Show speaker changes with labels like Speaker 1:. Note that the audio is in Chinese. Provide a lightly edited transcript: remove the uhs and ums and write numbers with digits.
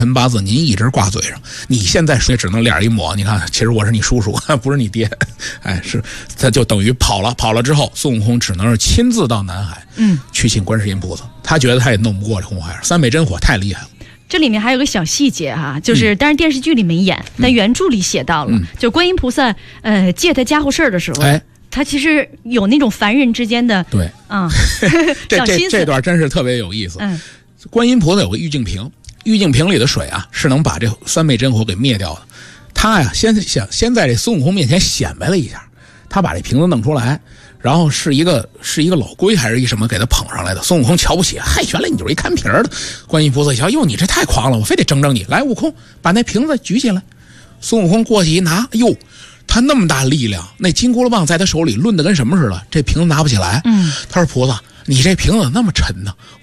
Speaker 1: 辰八字您一直挂嘴上，你现在水只能脸一抹，你看，其实我是你叔叔，不是你爹，哎，是，他就等于跑了之后，孙悟空只能是亲自到南海，去请观世音菩萨，他觉得他也弄不过这红孩儿，三昧真火太厉害了。
Speaker 2: 这里面还有个小细节哈，就是当然电视剧里没演，但原著里写到了，就观音菩萨借他家伙事儿的时候，他其实有那种凡人之间的
Speaker 1: 对啊，这段真是特别有意思。观音菩萨有个玉净瓶，玉净瓶里的水啊是能把这三昧真火给灭掉的。他呀先在这孙悟空面前显摆了一下，他把这瓶子弄出来，然后是一个老龟还是一什么给他捧上来的。孙悟空瞧不起，嗨，原来你就是一看瓶的。观音菩萨一瞧，哟，你这太狂了，我非得整整你。来，悟空把那瓶子举起来。孙悟空过去一拿，哟，他那么大力量，那金箍棒在他手里抡得跟什么似的，这瓶子拿不起来。他说菩萨，你这瓶子那么沉呢？